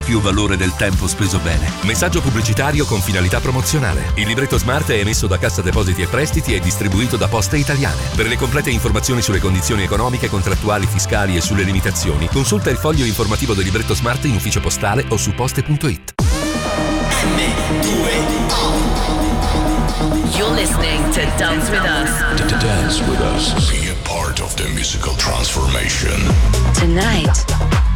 più valore del tempo speso bene. Messaggio pubblicitario con finalità promozionale. Il libretto Smart è emesso da Cassa Depositi e Prestiti e distribuito da Poste Italiane. Per le complete informazioni sulle condizioni economiche, contrattuali, fiscali e sulle limitazioni, consulta il foglio informativo del libretto Smart in ufficio postale o su poste.it. You're listening to Dance With Us. Dance with us. Be a part of the musical transformation. Tonight,